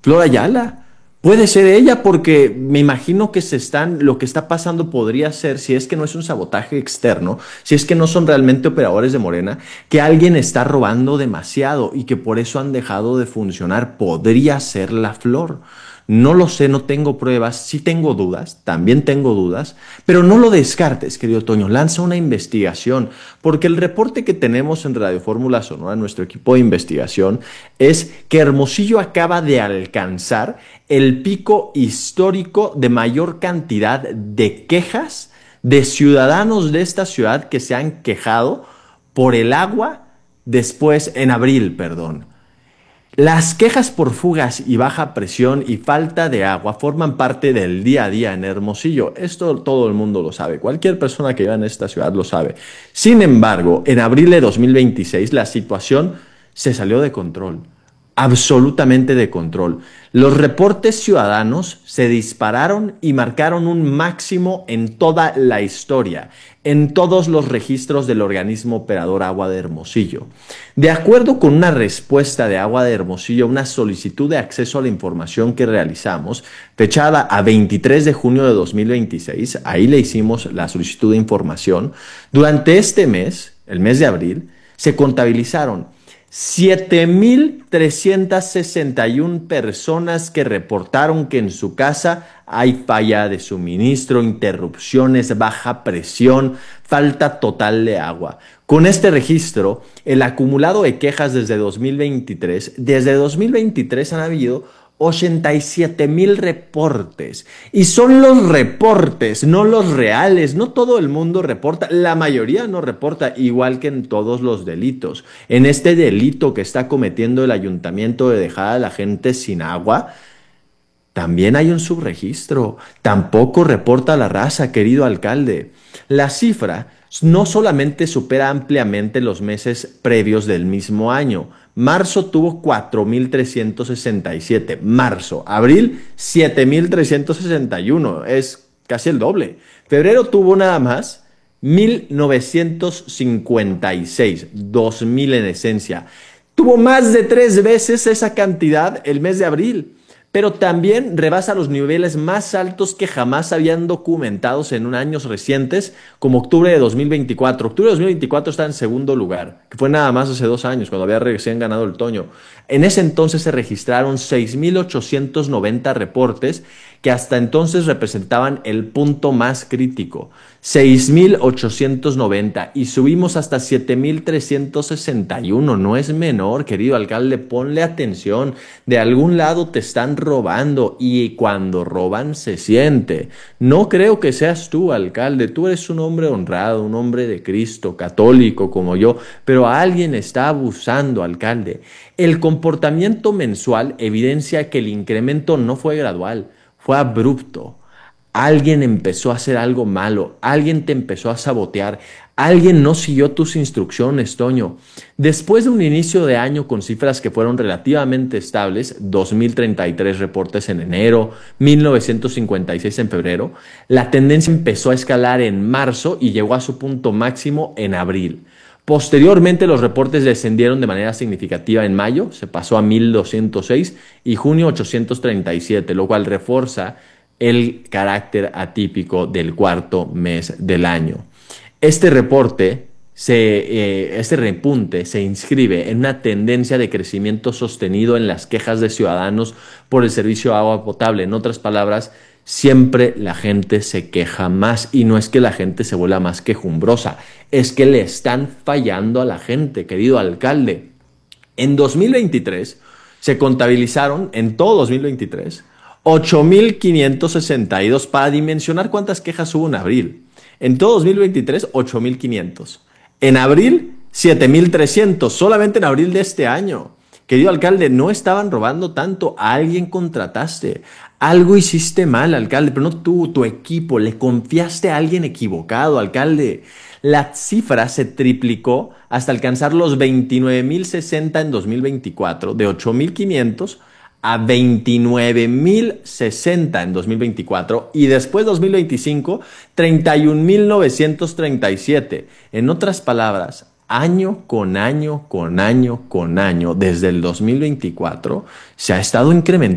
Flor Ayala. Puede ser ella porque me imagino que lo que está pasando podría ser, si es que no es un sabotaje externo, si es que no son realmente operadores de Morena, que alguien está robando demasiado y que por eso han dejado de funcionar. Podría ser la Flor. No lo sé, no tengo pruebas, sí tengo dudas, también tengo dudas, pero no lo descartes, querido Toño, lanza una investigación, porque el reporte que tenemos en Radio Fórmula Sonora, nuestro equipo de investigación, es que Hermosillo acaba de alcanzar el pico histórico de mayor cantidad de quejas de ciudadanos de esta ciudad que se han quejado por el agua después, en abril, perdón. Las quejas por fugas y baja presión y falta de agua forman parte del día a día en Hermosillo. Esto todo el mundo lo sabe. Cualquier persona que viva en esta ciudad lo sabe. Sin embargo, en abril de 2026 la situación se salió de control. Absolutamente de control. Los reportes ciudadanos se dispararon y marcaron un máximo en toda la historia, en todos los registros del organismo operador Agua de Hermosillo. De acuerdo con una respuesta de Agua de Hermosillo, una solicitud de acceso a la información que realizamos, fechada a 23 de junio de 2026, ahí le hicimos la solicitud de información, durante este mes, el mes de abril, se contabilizaron 7,361 personas que reportaron que en su casa hay falla de suministro, interrupciones, baja presión, falta total de agua. Con este registro, el acumulado de quejas desde 2023 han habido 87,000 reportes. Y son los reportes, no los reales. No todo el mundo reporta. La mayoría no reporta, igual que en todos los delitos. En este delito que está cometiendo el ayuntamiento de dejar a la gente sin agua, también hay un subregistro. Tampoco reporta la raza, querido alcalde. La cifra no solamente supera ampliamente los meses previos del mismo año. Marzo tuvo 4,367. Marzo. Abril, 7,361. Es casi el doble. Febrero tuvo nada más 1,956. 2,000 en esencia. Tuvo más de 3 veces esa cantidad el mes de abril, pero también rebasa los niveles más altos que jamás habían documentados en años recientes, como octubre de 2024. Octubre de 2024 está en segundo lugar, que fue nada más hace 2 años, cuando había recién ganado el Toño. En ese entonces se registraron 6,890 reportes, que hasta entonces representaban el punto más crítico. 6,890 y subimos hasta 7,361. No es menor, querido alcalde, ponle atención. De algún lado te están robando y cuando roban se siente. No creo que seas tú, alcalde. Tú eres un hombre honrado, un hombre de Cristo, católico como yo, pero alguien está abusando, alcalde. El comportamiento mensual evidencia que el incremento no fue gradual, fue abrupto. Alguien empezó a hacer algo malo, alguien te empezó a sabotear, alguien no siguió tus instrucciones, Toño. Después de un inicio de año con cifras que fueron relativamente estables, 2,033 reportes en enero, 1,956 en febrero, la tendencia empezó a escalar en marzo y llegó a su punto máximo en abril. Posteriormente los reportes descendieron de manera significativa en mayo, se pasó a 1,206 y junio 837, lo cual refuerza el carácter atípico del cuarto mes del año. Este repunte se inscribe en una tendencia de crecimiento sostenido en las quejas de ciudadanos por el servicio de agua potable. En otras palabras, siempre la gente se queja más y no es que la gente se vuelva más quejumbrosa, es que le están fallando a la gente, querido alcalde. En 2023 se contabilizaron, en todo 2023, 8,562 para dimensionar cuántas quejas hubo en abril. En todo 2023, 8,500. En abril, 7,300. Solamente en abril de este año. Querido alcalde, no estaban robando tanto. A alguien contrataste. Algo hiciste mal, alcalde, pero no tú, tu equipo. Le confiaste a alguien equivocado, alcalde. La cifra se triplicó hasta alcanzar los 29,060 en 2024, de 8,500 a 29,060 en 2024 y después 2025, 31,937. En otras palabras, año con año, con año, con año, desde el 2024, se ha estado incrementando